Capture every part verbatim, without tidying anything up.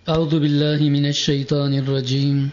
Euzu billahi mineşşeytanirracim.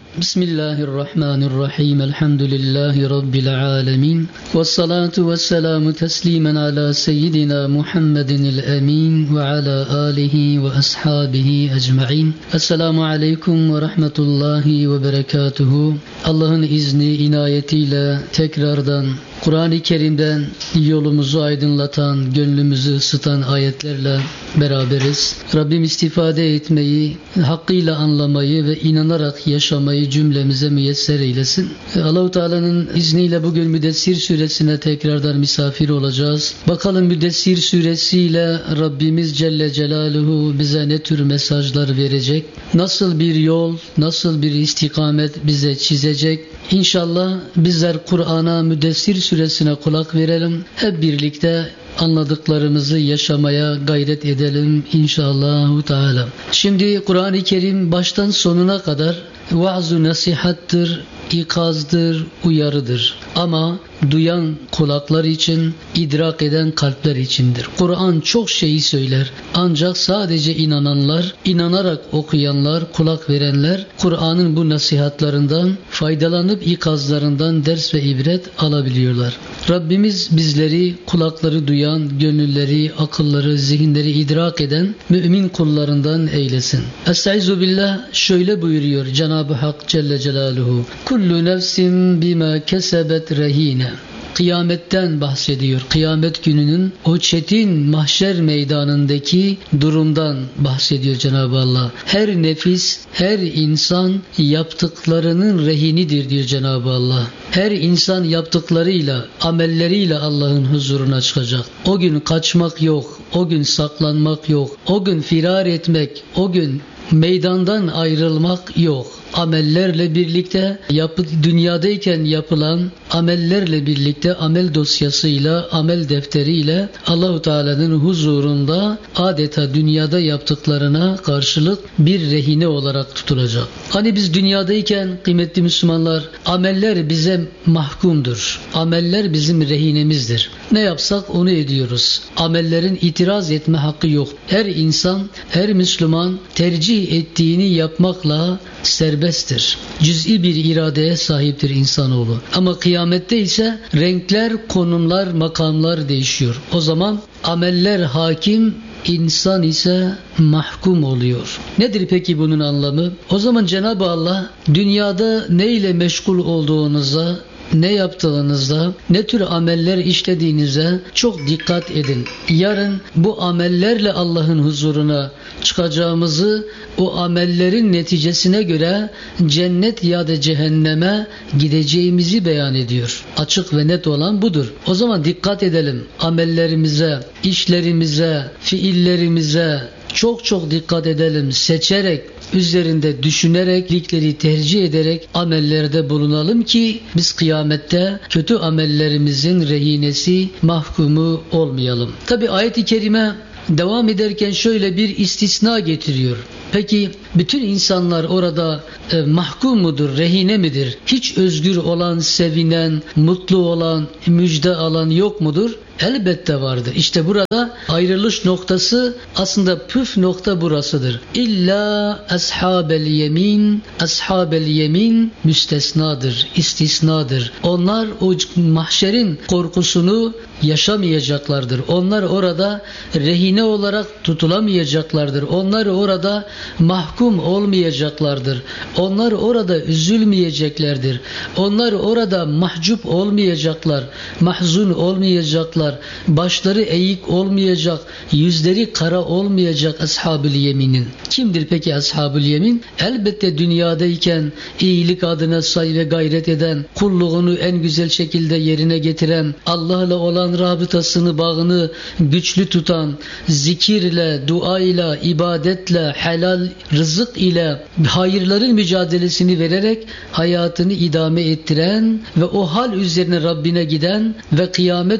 Bismillahirrahmanirrahim. Elhamdülillahi rabbil alamin. Ves salatu vesselamu teslimen ala seyyidina Muhammedinil emin ve ala alihi ve ashabihi ecmaîn. Esselamu aleyküm ve rahmetullahi ve berekatuhu. Allah'ın izni, inayetiyle tekrardan Kur'an-ı Kerim'den yolumuzu aydınlatan, gönlümüzü ısıtan ayetlerle beraberiz. Rabbim istifade etmeyi, hakkıyla anlamayı ve inanarak yaşamayı cümlemize müyesser eylesin. Allah-u Teala'nın izniyle bugün Müddessir suresine tekrardan misafir olacağız. Bakalım Müddessir suresiyle Rabbimiz Celle Celaluhu bize ne tür mesajlar verecek? Nasıl bir yol, nasıl bir istikamet bize çizecek? İnşallah bizler Kur'an'a, Müddessir suresine kulak verelim. Hep birlikte anladıklarımızı yaşamaya gayret edelim inşallah Teala. Şimdi Kur'an-ı Kerim baştan sonuna kadar vaaz-ı nasihattır, ikazdır, uyarıdır. Ama duyan kulaklar için, idrak eden kalpler içindir. Kur'an çok şeyi söyler. Ancak sadece inananlar, inanarak okuyanlar, kulak verenler Kur'an'ın bu nasihatlarından faydalanıp ikazlarından ders ve ibret alabiliyorlar. Rabbimiz bizleri kulakları duyan, gönülleri, akılları, zihinleri idrak eden mümin kullarından eylesin. Estaizu billah şöyle buyuruyor Cenab-ı Hak Celle Celaluhu. Kullu nefsin bima kesebet rehine. Kıyametten bahsediyor. Kıyamet gününün o çetin mahşer meydanındaki durumdan bahsediyor Cenab-ı Allah. Her nefis, her insan yaptıklarının rehinidir diyor Cenab-ı Allah. Her insan yaptıklarıyla, amelleriyle Allah'ın huzuruna çıkacak. O gün kaçmak yok, o gün saklanmak yok, o gün firar etmek, o gün meydandan ayrılmak yok. Amellerle birlikte yapı, dünyadayken yapılan amellerle birlikte amel dosyasıyla, amel defteriyle Allah-u Teala'nın huzurunda adeta dünyada yaptıklarına karşılık bir rehine olarak tutulacak. Hani biz dünyadayken kıymetli Müslümanlar, ameller bize mahkumdur. Ameller bizim rehinemizdir. Ne yapsak onu ediyoruz. Amellerin itiraz etme hakkı yok. Her insan, her Müslüman tercih ettiğini yapmakla serbesttir. Cüz'i bir iradeye sahiptir insanoğlu. Ama kıyamette ise renkler, konumlar, makamlar değişiyor. O zaman ameller hakim, insan ise mahkum oluyor. Nedir peki bunun anlamı? O zaman Cenab-ı Allah dünyada ne ile meşgul olduğunuza, ne yaptığınızda, ne tür ameller işlediğinize çok dikkat edin. Yarın bu amellerle Allah'ın huzuruna çıkacağımızı, o amellerin neticesine göre cennet ya da cehenneme gideceğimizi beyan ediyor. Açık ve net olan budur. O zaman dikkat edelim. Amellerimize, işlerimize, fiillerimize çok çok dikkat edelim. Seçerek, üzerinde düşünerek, iyilikleri tercih ederek amellerde bulunalım ki biz kıyamette kötü amellerimizin rehinesi, mahkumu olmayalım. Tabi ayet-i kerime devam ederken şöyle bir istisna getiriyor. Peki bütün insanlar orada e, mahkum mudur, rehine midir? Hiç özgür olan, sevinen, mutlu olan, müjde alan yok mudur? Elbette vardır. İşte burada ayrılış noktası, aslında püf nokta burasıdır. İlla ashabel yemin, ashabel yemin müstesnadır, istisnadır. Onlar o mahşerin korkusunu yaşamayacaklardır. Onlar orada rehine olarak tutulamayacaklardır. Onlar orada mahkum olmayacaklardır. Onlar orada üzülmeyeceklerdir. Onlar orada mahcup olmayacaklar. Mahzun olmayacaklar. Başları eğik olmayacak. Yüzleri kara olmayacak ashab-ül yeminin. Kimdir peki ashab-ül yemin? Elbette dünyadayken iyilik adına say ve gayret eden, kulluğunu en güzel şekilde yerine getiren, Allah'la olan rabıtasını, bağını güçlü tutan, zikirle, duayla, ibadetle, helal rızık ile hayırların mücadelesini vererek hayatını idame ettiren ve o hal üzerine Rabbine giden ve kıyamet gününde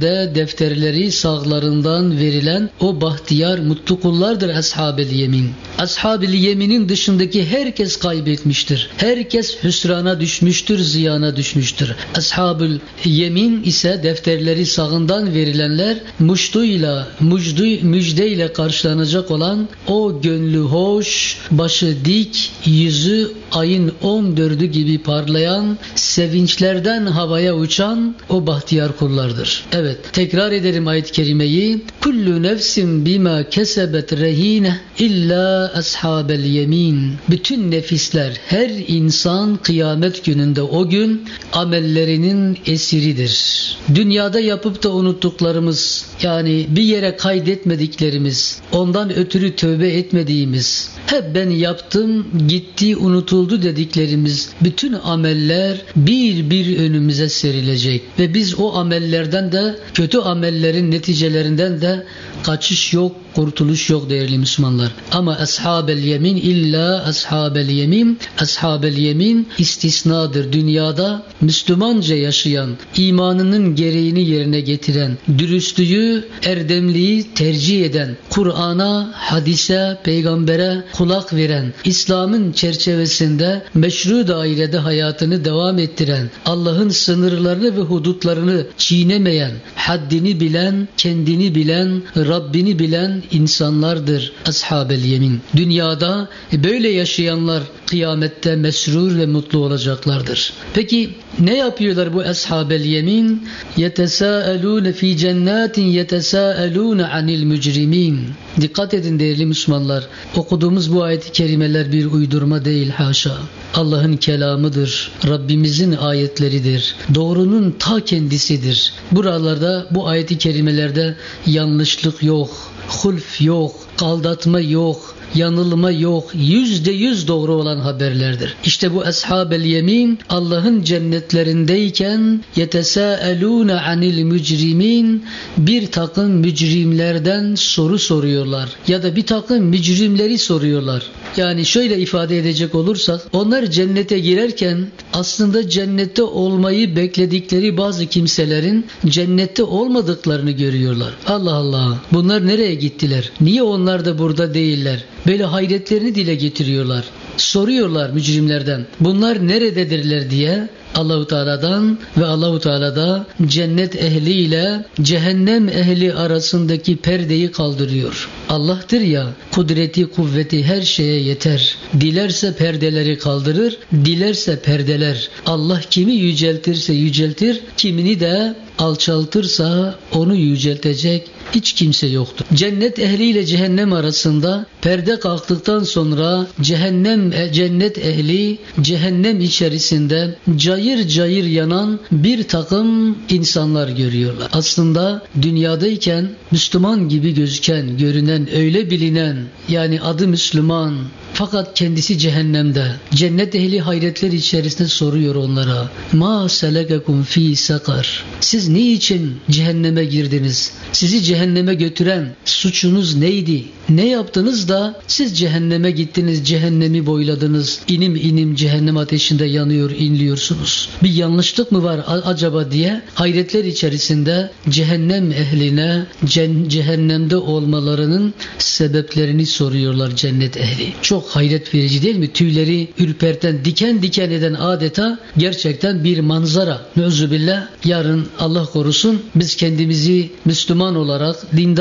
önünde defterleri sağlarından verilen o bahtiyar mutlu kullardır ashab-ül yemin. Ashab-ül yeminin dışındaki herkes kaybetmiştir. Herkes hüsrana düşmüştür, ziyana düşmüştür. Ashab-ül yemin ise defterleri sağından verilenler muştuyla, mucdu, müjdeyle karşılanacak olan o gönlü hoş, başı dik, yüzü ayın on dördü gibi parlayan, sevinçlerden havaya uçan o bahtiyar kullardır. Evet, tekrar ederim ayet-i kerimeyi. Kullu nefsin bima kesebet rehine illa ashabel yemin. Bütün nefisler, her insan kıyamet gününde o gün amellerinin esiridir. Dünyada yapıp da unuttuklarımız, yani bir yere kaydetmediklerimiz, ondan ötürü tövbe etmediğimiz, hep ben yaptım, gitti, unutuldu dediklerimiz bütün ameller bir bir önümüze serilecek. Ve biz o amellerden de, kötü amellerin neticelerinden de kaçış yok, kurtuluş yok değerli Müslümanlar. Ama ashab-el yemin illa ashab-el yemin, ashab-el yemin istisnadır. Dünyada Müslümanca yaşayan, imanının gereğini yerine getiren, dürüstlüğü, erdemliği tercih eden, Kur'an'a, hadise, peygambere kulak veren, İslam'ın çerçevesinde meşru dairede hayatını devam ettiren, Allah'ın sınırlarını ve hudutlarını çiğnemeyen, haddini bilen, kendini bilen, Rabbini bilen insanlardır ashab-el yemin. Dünyada böyle yaşayanlar kıyamette mesrur ve mutlu olacaklardır. Peki ne yapıyorlar bu ashab-el yemin? Yetesâelûne fî cennâtin yetesâelûne anil mücrimin. Dikkat edin değerli Müslümanlar. Okuduğumuz bu ayet-i kerimeler bir uydurma değil, haşa. Allah'ın kelamıdır. Rabbimizin ayetleridir. Doğrunun ta kendisidir. Buralarda, bu ayet-i kerimelerde yanlışlık yok, hulf yok, aldatma yok, yanılma yok, yüzde yüz doğru olan haberlerdir. İşte bu ashab-el yemin Allah'ın cennetlerindeyken yetesâelûne anil mücrimin, bir takım mücrimlerden soru soruyorlar ya da bir takım mücrimleri soruyorlar. Yani şöyle ifade edecek olursak, onlar cennete girerken aslında cennette olmayı bekledikleri bazı kimselerin cennette olmadıklarını görüyorlar. Allah Allah, bunlar nereye gittiler? Niye onlar da burada değiller? Böyle hayretlerini dile getiriyorlar. Soruyorlar mücrimlerden, bunlar nerededirler diye. Allahu Teala'dan ve Allahu Teala da cennet ehli ile cehennem ehli arasındaki perdeyi kaldırıyor. Allah'tır ya, kudreti, kuvveti her şeye yeter. Dilerse perdeleri kaldırır, dilerse perdeler. Allah kimi yüceltirse yüceltir, kimini de alçaltırsa onu yüceltecek hiç kimse yoktur. Cennet ehliyle cehennem arasında perde kalktıktan sonra cehennem cennet ehli cehennem içerisinde cayır cayır yanan bir takım insanlar görüyorlar. Aslında dünyadayken Müslüman gibi gözüken, görünen, öyle bilinen, yani adı Müslüman fakat kendisi cehennemde. Cennet ehli hayretler içerisinde soruyor onlara. Ma selekekum fi sakar. Siz niçin cehenneme girdiniz? Sizi cehenneme götüren suçunuz neydi? Ne yaptınız da siz cehenneme gittiniz, cehennemi boyladınız, inim inim cehennem ateşinde yanıyor, inliyorsunuz. Bir yanlışlık mı var acaba diye hayretler içerisinde cehennem ehline cehennemde olmalarının sebeplerini soruyorlar cennet ehli. Çok hayret verici değil mi? Tüyleri ürperten, diken diken eden adeta gerçekten bir manzara. Neuzubillah, yarın Allah korusun biz kendimizi Müslüman olarak, dindar